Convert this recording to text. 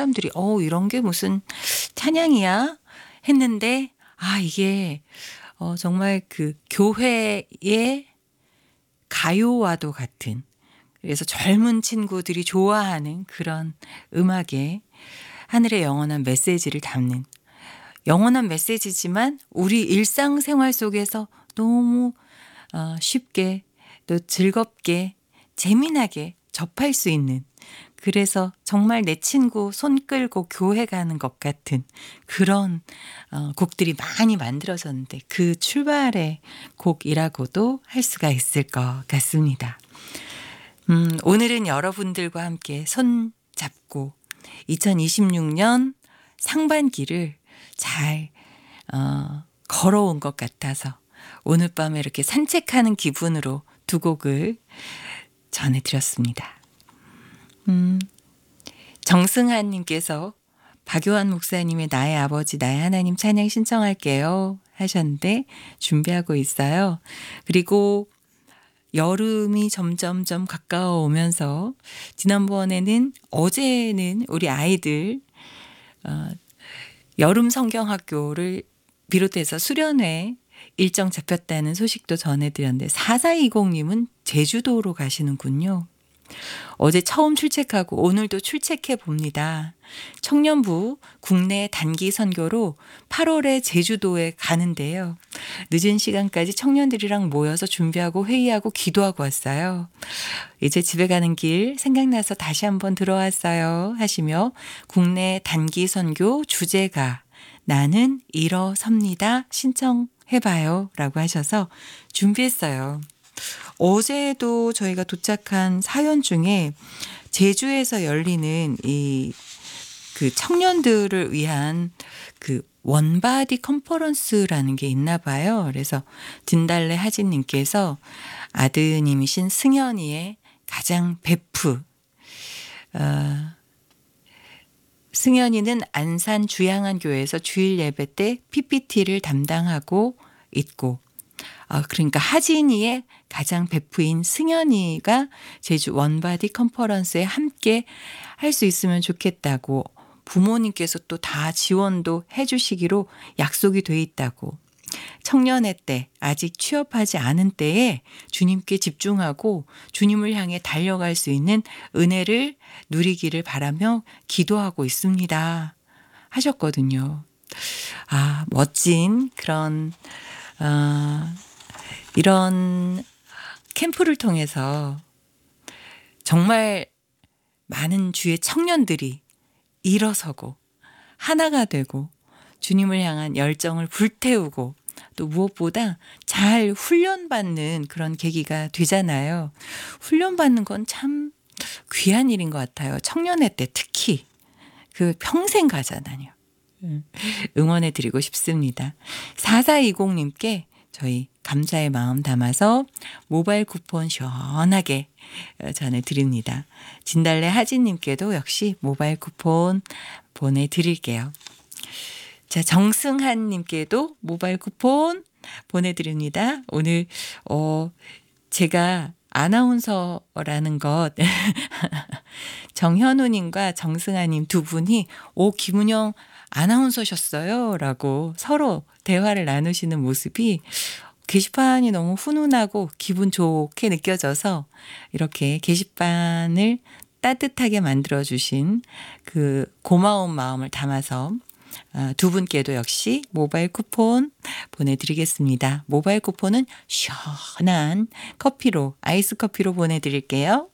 사람들이 이런 게 무슨 찬양이야 했는데 이게 정말 그 교회의 가요와도 같은, 그래서 젊은 친구들이 좋아하는 그런 음악에 하늘의 영원한 메시지를 담는, 영원한 메시지지만 우리 일상생활 속에서 너무 쉽게 또 즐겁게 재미나게 접할 수 있는, 그래서 정말 내 친구 손 끌고 교회 가는 것 같은 그런 곡들이 많이 만들어졌는데, 그 출발의 곡이라고도 할 수가 있을 것 같습니다. 오늘은 여러분들과 함께 손 잡고 2026년 상반기를 잘 걸어온 것 같아서 오늘 밤에 이렇게 산책하는 기분으로 두 곡을 전해드렸습니다. 정승환님께서 박요한 목사님의 나의 아버지 나의 하나님 찬양 신청할게요 하셨는데 준비하고 있어요. 그리고 여름이 점점점 가까워 오면서 어제는 우리 아이들 여름 성경학교를 비롯해서 수련회 일정 잡혔다는 소식도 전해드렸는데 4420님은 제주도로 가시는군요. 어제 처음 출첵하고 오늘도 출첵해 봅니다. 청년부 국내 단기 선교로 8월에 제주도에 가는데요. 늦은 시간까지 청년들이랑 모여서 준비하고 회의하고 기도하고 왔어요. 이제 집에 가는 길 생각나서 다시 한번 들어왔어요 하시며, 국내 단기 선교 주제가 나는 일어섭니다 신청해봐요 라고 하셔서 준비했어요. 어제도 저희가 도착한 사연 중에 제주에서 열리는 그 청년들을 위한 그 원바디 컨퍼런스라는 게 있나 봐요. 그래서 진달래 하진님께서 아드님이신 승현이의 가장 베프, 승현이는 안산 주양한 교회에서 주일 예배 때 PPT를 담당하고 있고, 그러니까 하진이의 가장 베프인 승현이가 제주 원바디 컨퍼런스에 함께 할 수 있으면 좋겠다고 부모님께서 또 다 지원도 해주시기로 약속이 돼 있다고, 청년의 때 아직 취업하지 않은 때에 주님께 집중하고 주님을 향해 달려갈 수 있는 은혜를 누리기를 바라며 기도하고 있습니다 하셨거든요. 멋진 그런 이런 캠프를 통해서 정말 많은 주의 청년들이 일어서고 하나가 되고 주님을 향한 열정을 불태우고 또 무엇보다 잘 훈련받는 그런 계기가 되잖아요. 훈련받는 건 참 귀한 일인 것 같아요. 청년의 때 특히 그 평생 가잖아요. 응원해 드리고 싶습니다. 4420님께 저희 감사의 마음 담아서 모바일 쿠폰 시원하게 전해드립니다. 진달래 하진님께도 역시 모바일 쿠폰 보내드릴게요. 자, 정승한님께도 모바일 쿠폰 보내드립니다. 오늘 제가 아나운서라는 것 정현우님과 정승아님 두 분이 김은영 아나운서셨어요 라고 서로 대화를 나누시는 모습이 게시판이 너무 훈훈하고 기분 좋게 느껴져서 이렇게 게시판을 따뜻하게 만들어주신 그 고마운 마음을 담아서 두 분께도 역시 모바일 쿠폰 보내드리겠습니다. 모바일 쿠폰은 시원한 커피로, 아이스 커피로 보내드릴게요.